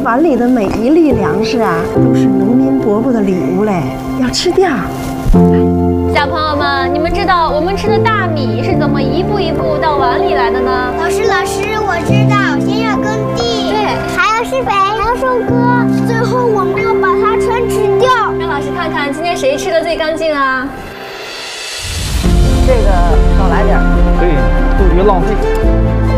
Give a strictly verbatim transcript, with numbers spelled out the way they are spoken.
碗里的每一粒粮食啊，都是农民伯伯的礼物嘞，要吃掉。 小朋友们，你们知道我们吃的大米是怎么一步一步到碗里来的呢？ 老师，老师，我知道，先要耕地， 对， 还要施肥，还要收割，最后我们要把它全吃掉。 让老师看看今天谁吃的最干净啊？ 这个少来点， 对，都别浪费。